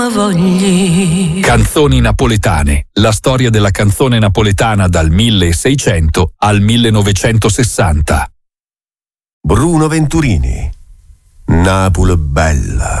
Canzoni napoletane, la storia della canzone napoletana dal 1600 al 1960. Bruno Venturini, Napoli bella.